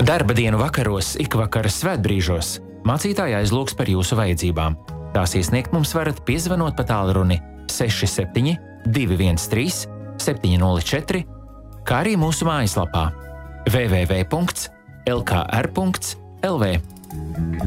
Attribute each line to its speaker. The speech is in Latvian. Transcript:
Speaker 1: Darba dienu vakaros, ikvakaras svētbrīžos mācītāji aizlūgs par jūsu vajadzībām. Tās iesniegt mums varat piezvanot pa tālruni 67 213 704, kā arī mūsu mājaslapā www.lkr.lv.